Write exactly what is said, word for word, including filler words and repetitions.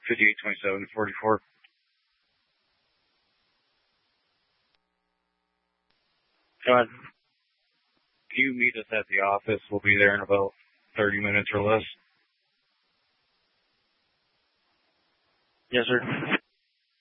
fifty-eight twenty-seven forty-four. John, can you meet us at the office? We'll be there in about thirty minutes or less. Yes, sir.